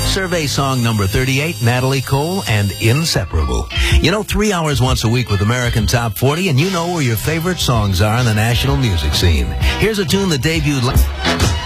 Survey song number 38, Natalie Cole and Inseparable. You know, 3 hours once a week with American Top 40, and you know where your favorite songs are in the national music scene. Here's a tune that debuted